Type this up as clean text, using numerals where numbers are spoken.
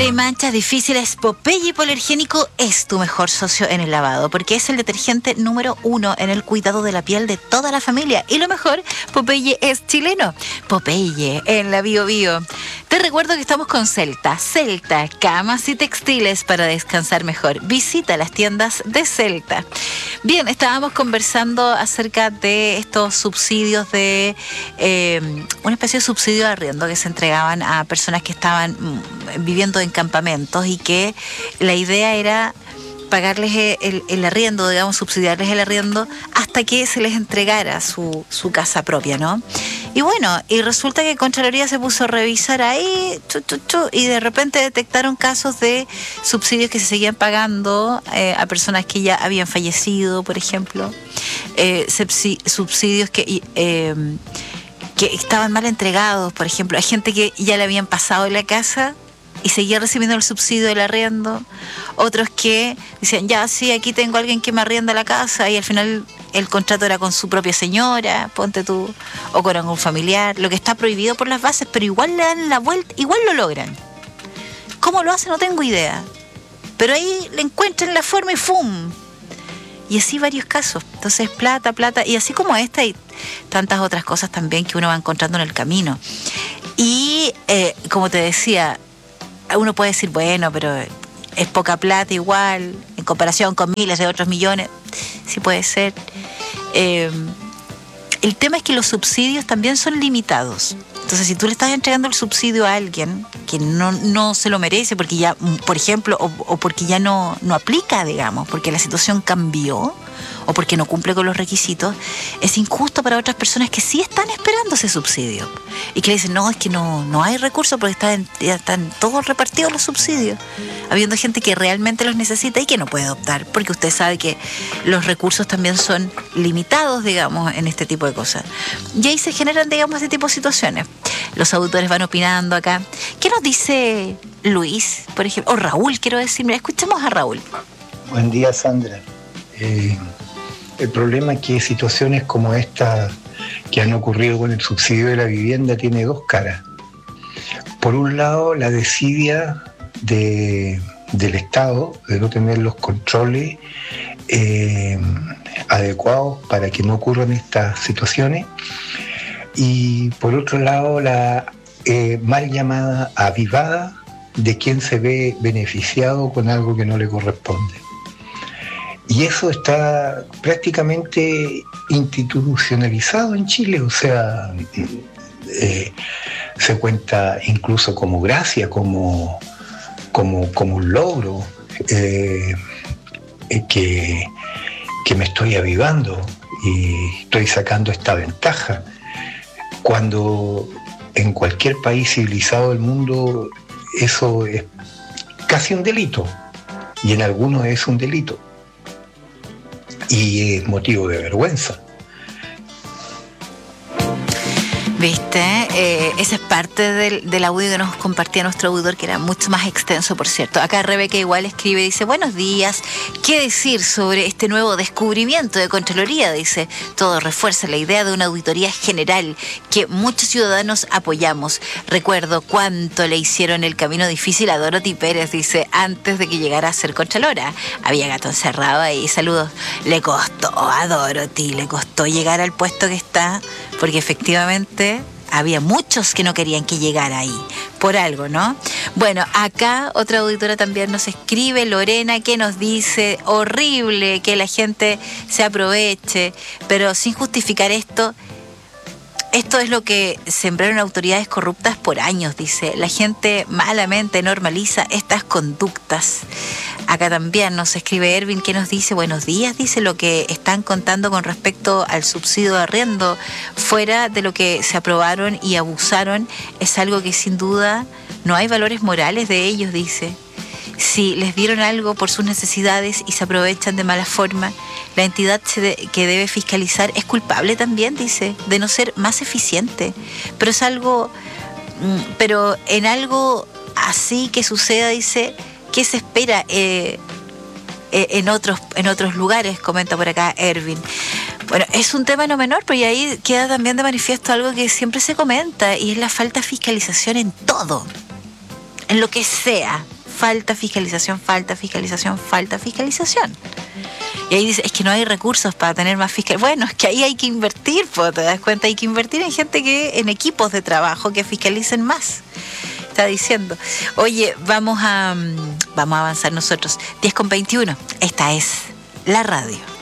Si manchas difíciles, Popeye Hipoalergénico es tu mejor socio en el lavado, porque es el detergente número 1 en el cuidado de la piel de toda la familia. Y lo mejor, Popeye es chileno. Popeye en la Bio Bio. Te recuerdo que estamos con Celta, camas y textiles para descansar mejor. Visita las tiendas de Celta. Bien, estábamos conversando acerca de estos subsidios de una especie de subsidio de arriendo que se entregaban a personas que estaban viviendo en campamentos y que la idea era pagarles el arriendo, digamos, subsidiarles el arriendo hasta que se les entregara su casa propia, ¿no? Y bueno, y resulta que Contraloría se puso a revisar ahí, y de repente detectaron casos de subsidios que se seguían pagando a personas que ya habían fallecido, por ejemplo, subsidios que estaban mal entregados, por ejemplo, hay gente que ya le habían pasado en la casa y seguía recibiendo el subsidio del arriendo, otros que decían, ya sí, aquí tengo a alguien que me arrienda la casa, y al final el contrato era con su propia señora, ponte tú, o con algún familiar, lo que está prohibido por las bases, pero igual le dan la vuelta, igual lo logran. ¿Cómo lo hacen? No tengo idea, pero ahí le encuentran la forma y ¡fum! Y así varios casos. Entonces plata, y así como esta y tantas otras cosas también que uno va encontrando en el camino. Y como te decía, uno puede decir, bueno, pero es poca plata igual, en comparación con miles de otros millones. Sí puede ser. El tema es que los subsidios también son limitados. Entonces, si tú le estás entregando el subsidio a alguien que no se lo merece, porque ya, por ejemplo, o porque ya no aplica, digamos, porque la situación cambió, o porque no cumple con los requisitos, es injusto para otras personas que sí están esperando ese subsidio y que le dicen, no, es que no hay recursos porque ya están todos repartidos los subsidios, habiendo gente que realmente los necesita y que no puede optar, porque usted sabe que los recursos también son limitados, digamos, en este tipo de cosas. Y ahí se generan, digamos, este tipo de situaciones. Los auditores van opinando acá. ¿Qué nos dice Luis, por ejemplo? O Raúl, quiero decir. Mira, escuchemos a Raúl. Buen día, Sandra. El problema es que situaciones como esta que han ocurrido con el subsidio de la vivienda tiene dos caras. Por un lado, la desidia del Estado de no tener los controles adecuados para que no ocurran estas situaciones. Y por otro lado, la mal llamada avivada de quien se ve beneficiado con algo que no le corresponde. Y eso está prácticamente institucionalizado en Chile, o sea, se cuenta incluso como gracia, como un logro, que me estoy avivando y estoy sacando esta ventaja. Cuando en cualquier país civilizado del mundo eso es casi un delito, y en algunos es un delito. Y es motivo de vergüenza. ¿Viste? Esa es parte del audio que nos compartía nuestro auditor, que era mucho más extenso, por cierto. Acá Rebeca igual escribe, dice, buenos días, ¿qué decir sobre este nuevo descubrimiento de Contraloría? Dice, todo refuerza la idea de una auditoría general que muchos ciudadanos apoyamos. Recuerdo cuánto le hicieron el camino difícil a Dorothy Pérez, dice, antes de que llegara a ser Contralora. Había gato encerrado ahí, saludos. Le costó a Dorothy, le costó llegar al puesto que está, porque efectivamente había muchos que no querían que llegara ahí, por algo, ¿no? Bueno, acá otra auditora también nos escribe, Lorena, que nos dice, horrible que la gente se aproveche, pero sin justificar esto. Esto es lo que sembraron autoridades corruptas por años, dice. La gente malamente normaliza estas conductas. Acá también nos escribe Ervin, que nos dice, buenos días, dice, lo que están contando con respecto al subsidio de arriendo, fuera de lo que se aprobaron y abusaron, es algo que sin duda no hay valores morales de ellos, dice. Si les dieron algo por sus necesidades y se aprovechan de mala forma, la entidad que debe fiscalizar es culpable también, dice, de no ser más eficiente. Pero es algo, pero en algo así que suceda, dice, ¿qué se espera en otros lugares? Comenta por acá Ervin. Bueno, es un tema no menor, pero ahí queda también de manifiesto algo que siempre se comenta, y es la falta de fiscalización en todo, en lo que sea. falta fiscalización. Y ahí dice, es que no hay recursos para tener más fiscal. Bueno, es que ahí hay que invertir, ¿te das cuenta? Hay que invertir en gente en equipos de trabajo que fiscalicen más. Está diciendo. Oye, vamos a avanzar nosotros. 10:21. Esta es la radio.